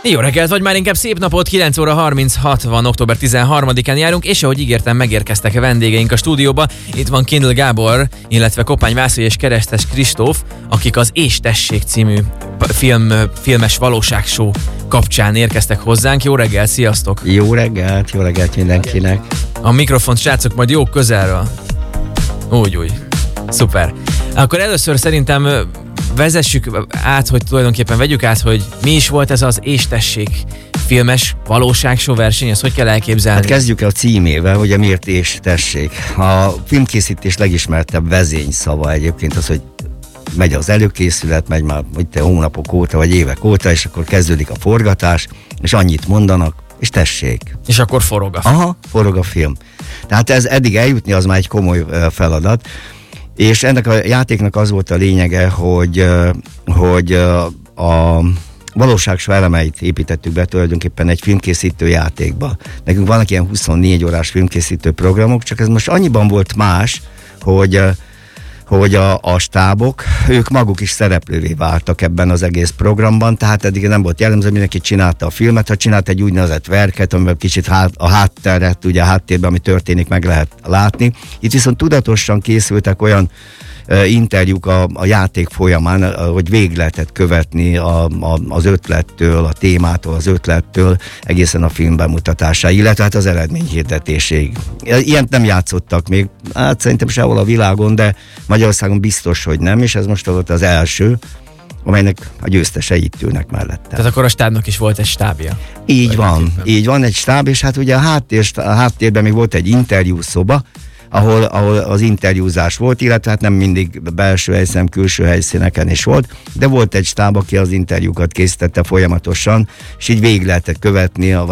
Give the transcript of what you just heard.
Jó reggelt, vagy már inkább szép napot, 9 óra 36 van, október 13-án járunk, és ahogy ígértem, megérkeztek a vendégeink a stúdióba. Itt van Kindl Gábor, illetve Kopány Vászló és Keresztes Kristóf, akik az És tessék című filmes valóságshow kapcsán érkeztek hozzánk. Jó reggelt, sziasztok! Jó reggelt mindenkinek! A mikrofont, srácok, majd jó közelről. Úgy. Szuper. Akkor először szerintem vezessük át, hogy tulajdonképpen vegyük át, hogy mi is volt ez az És tessék filmes valóságshow verseny, ezt hogy kell elképzelni? Hát kezdjük el a címével, ugye miért És tessék. A filmkészítés legismertebb vezényszava egyébként az, hogy megy az előkészület, megy már hónapok óta, vagy évek óta, és akkor kezdődik a forgatás, és annyit mondanak, és tessék. És akkor forog a film. Aha, forog a film. Tehát ez eddig eljutni, az már egy komoly feladat. És ennek a játéknak az volt a lényege, hogy a valóságshow elemeit építettük be tulajdonképpen egy filmkészítő játékba. Nekünk vannak ilyen 24 órás filmkészítő programok, csak ez most annyiban volt más, hogy a stábok, ők maguk is szereplővé váltak ebben az egész programban, tehát eddig nem volt jellemző, mindenki csinálta a filmet, ha csinált egy úgynevezett verket, amiben kicsit a hátteret, ugye a háttérben, ami történik, meg lehet látni. Itt viszont tudatosan készültek olyan interjúk a játék folyamán, hogy végig lehetett követni az ötlettől, a témától, az ötlettől egészen a film bemutatásáig, illetve hát az eredmény hirdetéséig. Ilyent nem játszottak még, hát szerintem sehol a világon, de Magyarországon biztos, hogy nem, és ez most volt az első, amelynek a győztesei itt ülnek mellette. Tehát akkor a stábnak is volt egy stábja. Így van egy stáb, és hát ugye a háttérben még volt egy interjúszoba, ahol az interjúzás volt, illetve hát nem mindig belső helyszínen, külső helyszíneken is volt, de volt egy stáb, aki az interjúkat készítette folyamatosan, és így végig lehetett követni